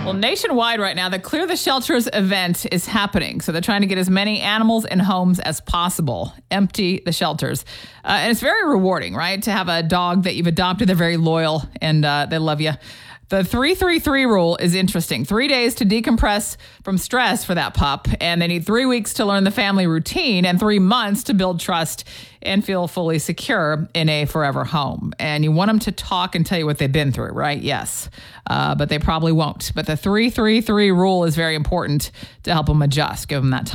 Well, nationwide right now, the Clear the Shelters event is happening. So they're trying to get as many animals in homes as possible. Empty the shelters. And it's very rewarding, right? To have a dog that you've adopted. They're very loyal and they love you. The 3-3-3 rule is interesting. 3 days to decompress from stress for that pup. And they need 3 weeks to learn the family routine and 3 months to build trust and feel fully secure in a forever home. And you want them to talk and tell you what they've been through, right? Yes. But they probably won't. But the 3-3-3 rule is very important to help them adjust, give them that time.